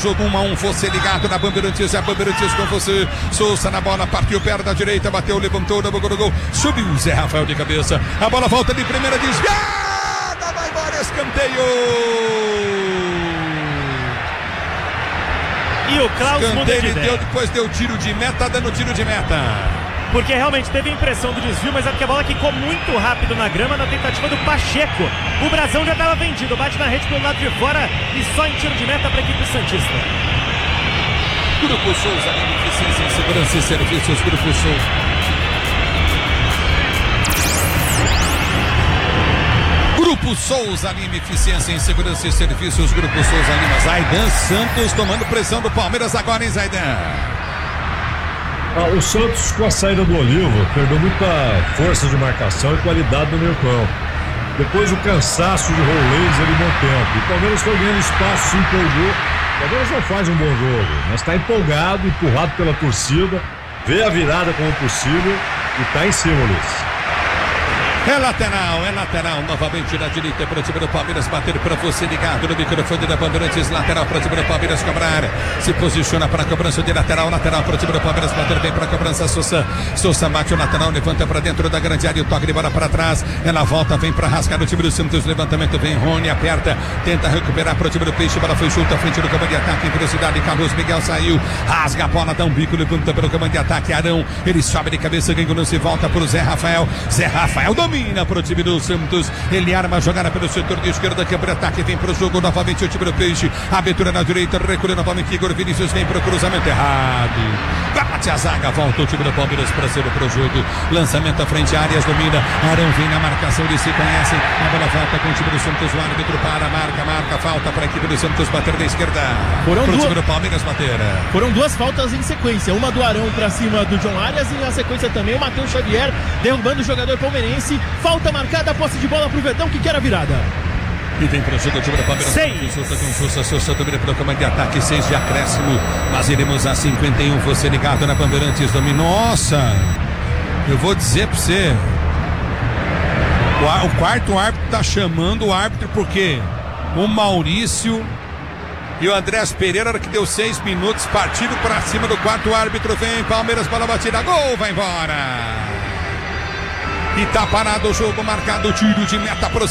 jogo 1-1, você ligado na Bandeirantes, é a Bandeirantes com você. Souza na bola, partiu perna da direita, bateu, levantou, na boca do gol, subiu o Zé Rafael de cabeça, a bola volta de primeira, desviada, vai embora, escanteio. E o Klaus muda de ideia. Depois deu tiro de meta, dando tiro de meta. Porque realmente teve a impressão do desvio, mas a bola quicou muito rápido na grama na tentativa do Pacheco. O Brasão já estava vendido, bate na rede pelo lado de fora e só em tiro de meta para a equipe santista. Grupo Souza, eficiência em segurança e serviços, Grupo Souza. Grupo Souza Lima, eficiência em segurança e serviços, Grupo Souza Lima. Zaidan Santos tomando pressão do Palmeiras agora, hein, Zaidan? O Santos, com a saída do Olivo, perdeu muita força de marcação e qualidade no meio campo. Depois o cansaço de Rolês ele não tempo. O Palmeiras foi ganhando espaço, se empolgou. O Palmeiras não faz um bom jogo, mas está empolgado, empurrado pela torcida, vê a virada como possível e está em cima, Luiz. É lateral, novamente na direita para o time do Palmeiras, bater para você ligado no microfone da Bandeirantes, lateral para o time do Palmeiras cobrar, se posiciona para a cobrança de lateral para o time do Palmeiras, bater bem para a cobrança, Souza bate o lateral, levanta para dentro da grande área, o toque de bola para trás, ela volta, vem para rasgar o time do Santos, levantamento, vem Rony, aperta, tenta recuperar para o time do Peixe, bola foi junto à frente do campo de ataque, em velocidade, Carlos Miguel saiu, rasga a bola, dá um bico, levanta pelo campo de ataque, Arão, ele sobe de cabeça, ganha o lance, volta para o Zé Rafael domina para o time do Santos, ele arma a jogada pelo setor de esquerda, câmbio de ataque, vem para o jogo novamente o time do Peixe, abertura na direita, recolhe novamente Igor Vinícius, vem para o cruzamento errado, bate a zaga, volta o time do Palmeiras para cima para o jogo, lançamento à frente, Arias domina, Arão vem na marcação, eles se conhecem, a bola volta com o time do Santos, o árbitro para, marca, falta para a equipe do Santos bater da esquerda, para o time do Palmeiras bater. Foram duas faltas em sequência, uma do Arão para cima do John Arias e na sequência também o Matheus Xavier derrubando o jogador palmeirense. Falta marcada, posse de bola pro Verdão que quer a virada. E vem para o jogo, o time da Palmeiras. 6. Souza domina pelo comando de ataque, 6 de acréscimo. Mas iremos a 51. Você ligado na Bandeirantes, domina. Nossa! Eu vou dizer para você. O quarto árbitro tá chamando o árbitro porque o Maurício e o Andrés Pereira, que deu 6 minutos, partindo para cima do quarto árbitro. Vem Palmeiras, bola batida, gol, vai embora. E tá parado o jogo, marcado o tiro de meta pro